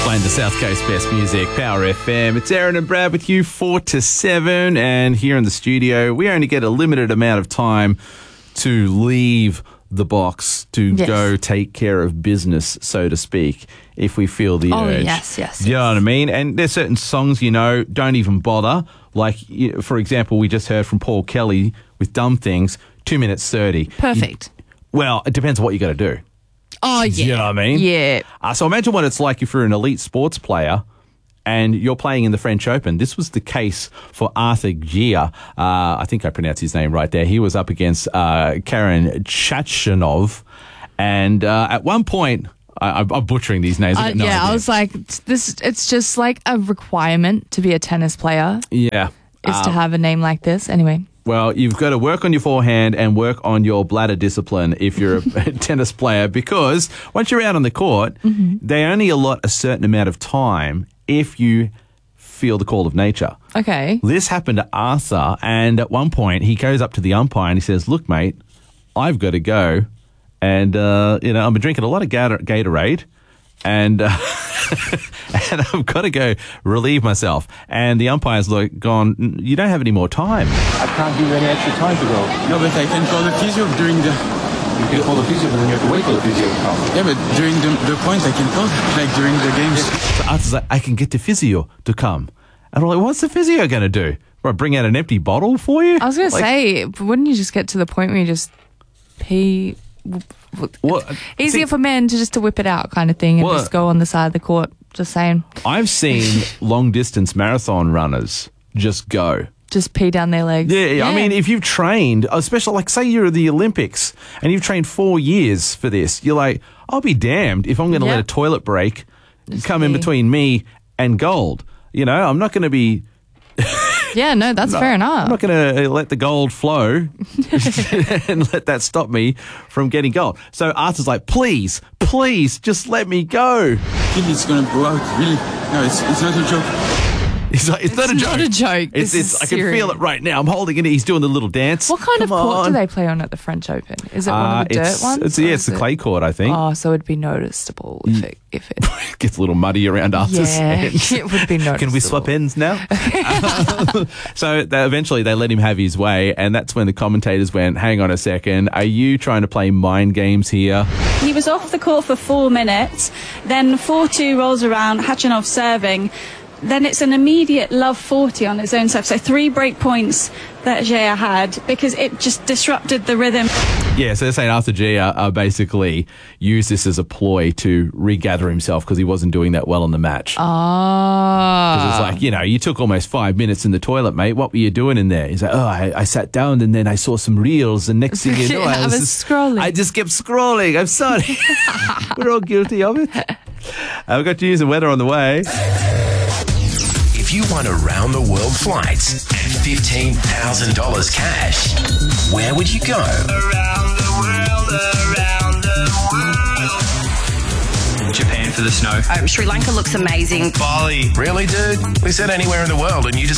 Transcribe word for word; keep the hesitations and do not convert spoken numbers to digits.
Playing the South Coast best music, Power F M. It's Aaron and Brad with you, four to seven. And here in the studio, we only get a limited amount of time to leave the box to Yes. go take care of business, so to speak, if we feel the Oh, urge. yes, yes, Do you know what I mean? And there's certain songs, you know, don't even bother. Like, you- for example, we just heard from Paul Kelly with Dumb Things, two minutes thirty. Perfect. You- well, it depends on what you got to do. Oh, yeah. Do you know what I mean? Yeah. Uh, so imagine what it's like if you're an elite sports player and you're playing in the French Open. This was the case for Arthur Gia. Uh, I think I pronounced his name right there. He was up against uh, Karen Khachanov. And uh, at one point, I, I'm I'm butchering these names. Uh, I've got no yeah, idea. I was like, it's- this. It's just like a requirement to be a tennis player Yeah. is to Um, have a name like this. Anyway, Well, you've got to work on your forehand and work on your bladder discipline if you're a tennis player, because once you're out on the court, Mm-hmm. they only allot a certain amount of time if you feel the call of nature. okay. This happened to Arthur, and at one point he goes up to the umpire and he says, "Look, mate, I've got to go, and uh, you know I've been drinking a lot of Gator- Gatorade, and uh, and I've got to go relieve myself." And the umpire's like, "Gone, you don't have any more time." I can't give you any extra time to go. No, but I can call the physio during the... You can call the physio, but then you have to wait for the physio to come. Yeah, but during the, the point I can call, like during the games. So Arthur's like, "I can get the physio to come," and I'm like, "What's the physio going to do? What, bring out an empty bottle for you?" I was going to Like, say, wouldn't you just get to the point where you just pee? What- It's easier see- for men to just to whip it out kind of thing and Well- just go on the side of the court. Just saying, I've seen long distance marathon runners just go. just pee down their legs. Yeah, I mean, if you've trained, especially like say you're at the Olympics and you've trained four years for this, you're like, I'll be damned if I'm going to Yeah. let a toilet break come in pee. between me and gold. You know, I'm not going to be, yeah, no, that's fair enough. I'm not going to let the gold flow and let that stop me from getting gold. So Arthur's like, please, please, just let me go. I think it's gonna blow out, really. No, it's, it's not a joke. He's like, it's, not a It's joke. not a joke. It's, This it's, is I can feel serious. it right now. I'm holding it. He's doing the little dance. What kind Come of court on. do they play on at the French Open? Is it one Uh, of the dirt it's, ones? It's, or yeah, is it's the it- clay court, I think. Oh, so it'd be noticeable if it if it. Gets a little muddy around Arthur's Yeah, hands. it would be noticeable. Can we swap ends now? so they, eventually they let him have his way, and that's when the commentators went, hang on a second, are you trying to play mind games here? He was off the court for four minutes, then four two rolls around, Khachanov serving. Then it's an immediate love forty on his own serve. So three break points that Gia had because it just disrupted the rhythm. Yeah, so they're saying Arthur G uh, uh, basically used this as a ploy to regather himself because he wasn't doing that well in the match. Ah, Because it's like, you know, you took almost five minutes in the toilet, mate. What were you doing in there? He's like, oh, I, I sat down and then I saw some reels, and next thing you know, I I was, was just- scrolling. I just kept scrolling. I'm sorry. We're all guilty of it. Uh, we've got news and weather on the way. If you won around the world flights and fifteen thousand dollars cash, where would you go? Around the world, around the world. Japan for the snow. Um, Sri Lanka looks amazing. Bali. Really, dude? We said anywhere in the world and you just